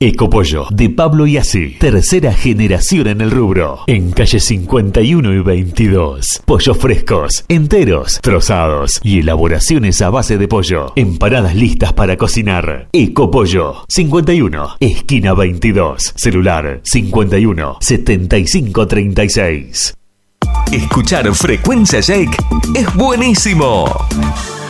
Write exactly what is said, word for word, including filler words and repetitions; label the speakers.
Speaker 1: Ecopollo, de Pablo Iasi. Tercera generación en el rubro. En calle cincuenta y uno y veintidós. Pollos frescos, enteros, trozados y elaboraciones a base de pollo. Empanadas listas para cocinar. Ecopollo, cincuenta y uno, esquina veintidós. Celular cincuenta y uno, setenta y cinco, treinta y seis.
Speaker 2: Escuchar Frecuencia Jake es buenísimo.